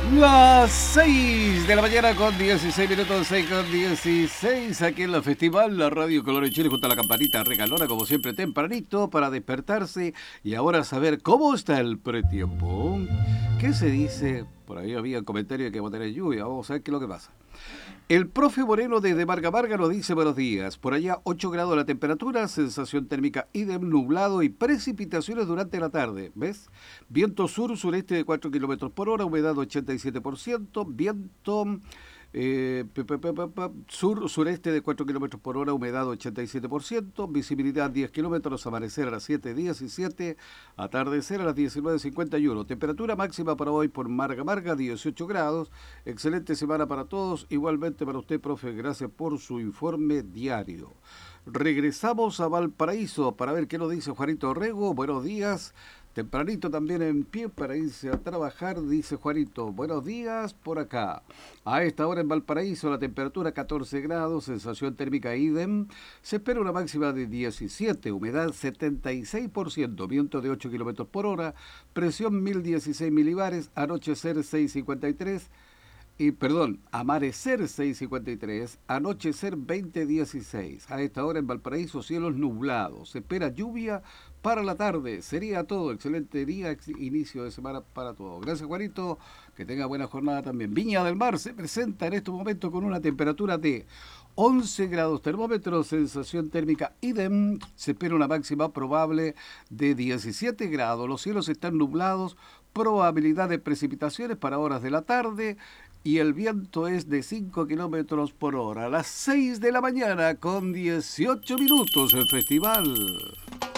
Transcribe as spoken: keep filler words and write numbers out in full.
Las seis de la mañana con dieciséis minutos, seis con dieciséis, aquí en la Festival, la Radio Color de Chile, junto a la campanita regalona, como siempre, tempranito, para despertarse y ahora saber cómo está el pretiempo. ¿Qué se dice? Por ahí había comentarios de que va a tener lluvia, vamos a ver qué es lo que pasa. El profe Moreno desde Marga Marga nos dice buenos días. Por allá ocho grados la temperatura, sensación térmica idem, nublado y precipitaciones durante la tarde. ¿Ves? Viento sur-sureste de cuatro kilómetros por hora, humedad ochenta y siete por ciento. Viento eh, pe, pe, pe, pe, sur-sureste de cuatro kilómetros por hora, humedad ochenta y siete por ciento. Visibilidad diez kilómetros, amanecer a las siete diecisiete, atardecer a las diecinueve cincuenta y uno. Temperatura máxima para hoy por Marga Marga, dieciocho grados. Excelente semana para todos. Igualmente para usted, profe, gracias por su informe diario. Regresamos a Valparaíso para ver qué nos dice Juanito Orrego. Buenos días. Tempranito también en pie para irse a trabajar, dice Juanito. Buenos días por acá. A esta hora en Valparaíso la temperatura catorce grados, sensación térmica idem. Se espera una máxima de diecisiete, humedad setenta y seis por ciento, viento de ocho kilómetros por hora, presión mil dieciséis milibares, anochecer seis cincuenta y tres. Y, perdón, amanecer seis cincuenta y tres, anochecer veinte dieciséis. A esta hora en Valparaíso, cielos nublados. Se espera lluvia para la tarde. Sería todo. Excelente día, ex inicio de semana para todos. Gracias, Juanito. Que tenga buena jornada también. Viña del Mar se presenta en estos momentos con una temperatura de once grados termómetros, sensación térmica idem. Se espera una máxima probable de diecisiete grados. Los cielos están nublados. Probabilidad de precipitaciones para horas de la tarde. Y el viento es de cinco kilómetros por hora. A las seis de la mañana con dieciocho minutos el festival.